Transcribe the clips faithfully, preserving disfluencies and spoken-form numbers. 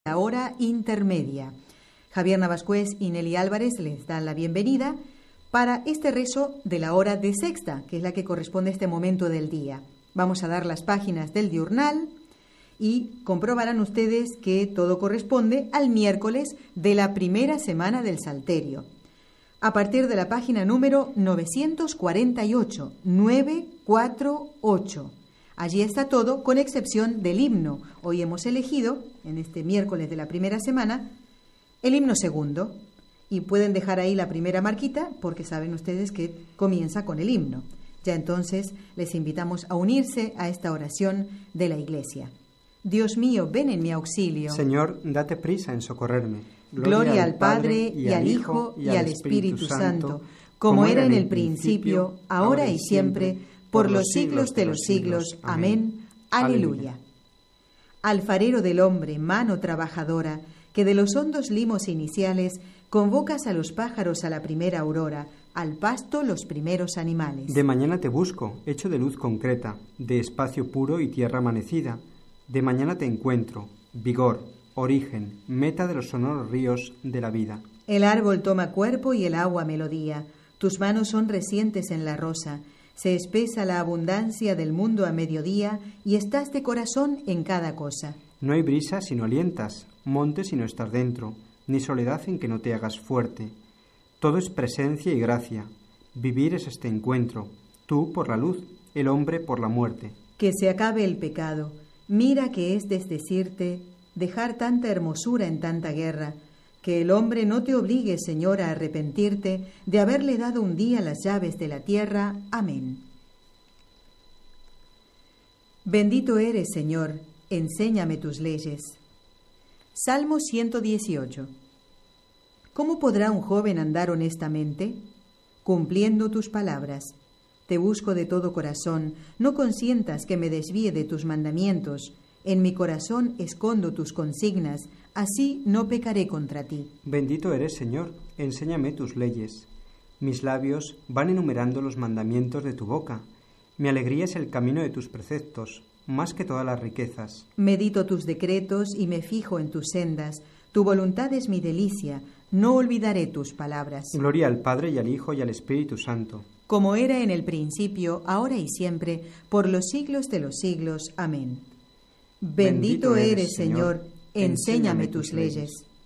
La hora intermedia. Javier Navascués y Nelly Álvarez les dan la bienvenida para este rezo de la hora de sexta, que es la que corresponde a este momento del día. Vamos a dar las páginas del diurnal y comprobarán ustedes que todo corresponde al miércoles de la primera semana del Salterio. A partir de la página número novecientos cuarenta y ocho, novecientos cuarenta y ocho. Allí está todo, con excepción del himno. Hoy hemos elegido, en este miércoles de la primera semana, el himno segundo. Y pueden dejar ahí la primera marquita, porque saben ustedes que comienza con el himno. Ya entonces les invitamos a unirse a esta oración de la Iglesia. Dios mío, ven en mi auxilio. Señor, date prisa en socorrerme. Gloria, Gloria al Padre, y al Hijo, y al Espíritu Santo, como era en el principio, ahora y siempre, por los siglos de los siglos. Amén. Aleluya. Alfarero del hombre, mano trabajadora, que de los hondos limos iniciales convocas a los pájaros a la primera aurora, al pasto los primeros animales. De mañana te busco, hecho de luz concreta, de espacio puro y tierra amanecida. De mañana te encuentro, vigor, origen, meta de los sonoros ríos de la vida. El árbol toma cuerpo y el agua melodía. Tus manos son recientes en la rosa. Se espesa la abundancia del mundo a mediodía y estás de corazón en cada cosa. No hay brisa si no alientas, monte si no estás dentro, ni soledad en que no te hagas fuerte. Todo es presencia y gracia. Vivir es este encuentro, tú por la luz, el hombre por la muerte. Que se acabe el pecado. Mira que es desdecirte, dejar tanta hermosura en tanta guerra. Que el hombre no te obligue, Señor, a arrepentirte de haberle dado un día las llaves de la tierra. Amén. Bendito eres, Señor, enséñame tus leyes. Salmo ciento dieciocho. ¿Cómo podrá un joven andar honestamente? Cumpliendo tus palabras. Te busco de todo corazón, no consientas que me desvíe de tus mandamientos. En mi corazón escondo tus consignas, así no pecaré contra ti. Bendito eres, Señor, enséñame tus leyes. Mis labios van enumerando los mandamientos de tu boca. Mi alegría es el camino de tus preceptos, más que todas las riquezas. Medito tus decretos y me fijo en tus sendas. Tu voluntad es mi delicia, no olvidaré tus palabras. Gloria al Padre y al Hijo y al Espíritu Santo. Como era en el principio, ahora y siempre, por los siglos de los siglos. Amén. Bendito eres, Señor, enséñame tus leyes.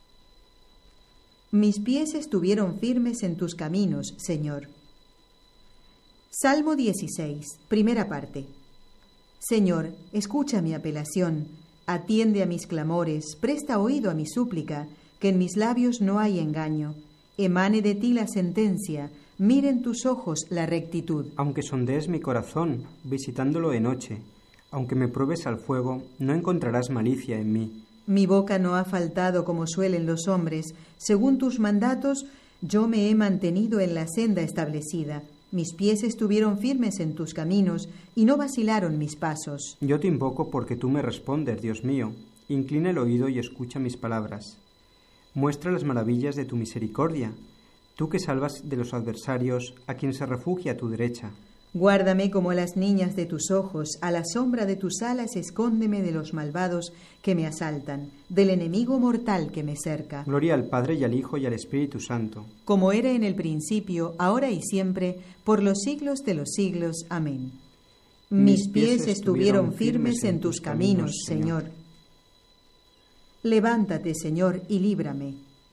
Mis pies estuvieron firmes en tus caminos, Señor. Salmo dieciséis, primera parte. Señor, escucha mi apelación, atiende a mis clamores, presta oído a mi súplica, que en mis labios no hay engaño. Emane de ti la sentencia, miren tus ojos la rectitud. Aunque sondees mi corazón, visitándolo de noche, aunque me pruebes al fuego, no encontrarás malicia en mí. Mi boca no ha faltado como suelen los hombres. Según tus mandatos, yo me he mantenido en la senda establecida. Mis pies estuvieron firmes en tus caminos y no vacilaron mis pasos. Yo te invoco porque tú me respondes, Dios mío. Inclina el oído y escucha mis palabras. Muestra las maravillas de tu misericordia, tú que salvas de los adversarios a quien se refugia a tu derecha. Guárdame como las niñas de tus ojos, a la sombra de tus alas escóndeme de los malvados que me asaltan, del enemigo mortal que me cerca. Gloria al Padre y al Hijo y al Espíritu Santo. Como era en el principio, ahora y siempre, por los siglos de los siglos. Amén. Mis pies estuvieron firmes en tus caminos, Señor. Levántate, Señor, y líbrame.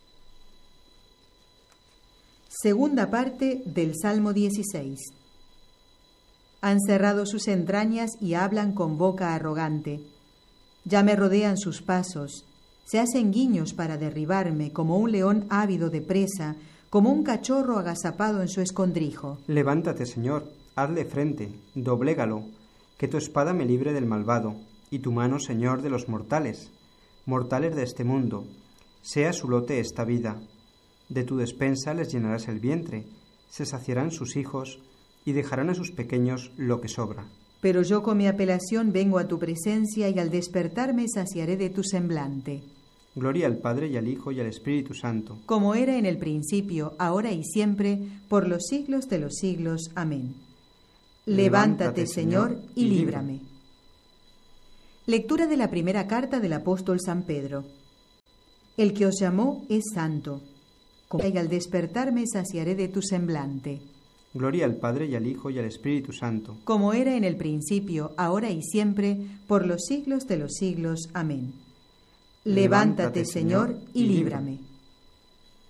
Segunda parte del Salmo dieciséis. Han cerrado sus entrañas y hablan con boca arrogante. Ya me rodean sus pasos, se hacen guiños para derribarme, como un león ávido de presa, como un cachorro agazapado en su escondrijo. Levántate, Señor, hazle frente, doblégalo, que tu espada me libre del malvado, y tu mano, Señor, de los mortales, mortales de este mundo. Sea su lote esta vida. De tu despensa les llenarás el vientre, se saciarán sus hijos, y dejarán a sus pequeños lo que sobra. Pero yo con mi apelación vengo a tu presencia y al despertarme saciaré de tu semblante. Gloria al Padre y al Hijo y al Espíritu Santo. Como era en el principio, ahora y siempre, por los siglos de los siglos. Amén. Levántate, Señor, y líbrame. Lectura de la primera carta del apóstol San Pedro. El que os llamó es santo. Como caiga al despertar me saciaré de tu semblante. Gloria al Padre y al Hijo y al Espíritu Santo. Como era en el principio, ahora y siempre, por los siglos de los siglos. Amén. Levántate, Señor, y líbrame.